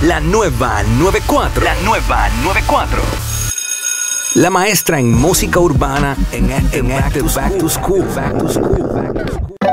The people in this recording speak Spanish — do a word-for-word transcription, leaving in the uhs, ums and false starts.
La nueva noventa y cuatro. La nueva noventa y cuatro. La maestra en música urbana en, en, en Active Back to School. Back to School. Back to School.